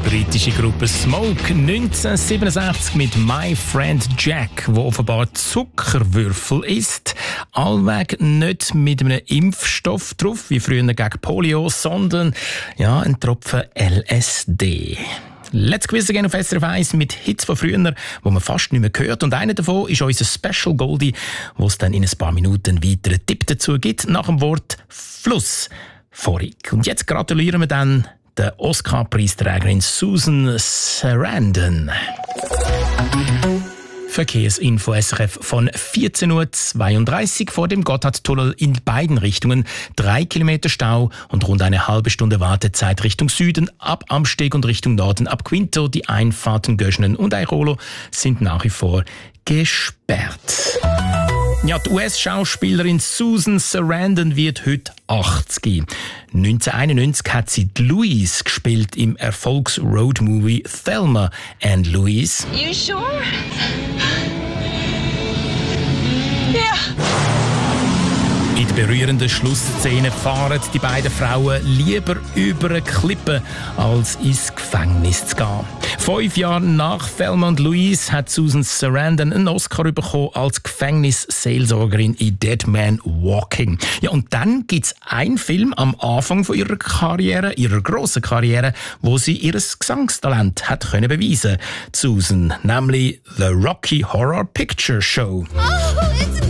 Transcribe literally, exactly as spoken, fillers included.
britische Gruppe Smoke neunzehnhundertsiebenundsechzig mit My Friend Jack, wo offenbar Zuckerwürfel isst. Allweg nicht mit einem Impfstoff drauf, wie früher gegen Polio, sondern ja, ein Tropfen L S D. Let's Quiz again auf S R F eins mit Hits von früher, die man fast nicht mehr hört. Und einer davon ist unser Special Goldie, wo es dann in ein paar Minuten einen weiteren Tipp dazu gibt, nach dem Wort Fluss. Vorig. Und jetzt gratulieren wir dann der Oscar-Preisträgerin Susan Sarandon. Verkehrsinfo S R F von vierzehn Uhr zweiunddreißig vor dem Gotthardtunnel in beiden Richtungen. Drei Kilometer Stau und rund eine halbe Stunde Wartezeit Richtung Süden, ab Amsteg und Richtung Norden, ab Quinto. Die Einfahrten Göschenen und Airolo sind nach wie vor gesperrt. Ja, die U S-Schauspielerin Susan Sarandon wird heute achtzig. neunzehnhunderteinundneunzig hat sie die Louise gespielt im Erfolgs-Road-Movie Thelma and Louise. You sure? Yeah. In der berührenden Schlussszene fahren die beiden Frauen lieber über eine Klippe, als ins Gefängnis zu gehen. Fünf Jahre nach Thelma und Louise hat Susan Sarandon einen Oscar bekommen als Gefängnisseelsorgerin in Dead Man Walking. Ja, und dann gibt es einen Film am Anfang von ihrer Karriere, ihrer grossen Karriere, wo sie ihr Gesangstalent hat können beweisen. Susan, nämlich The Rocky Horror Picture Show. Oh, it's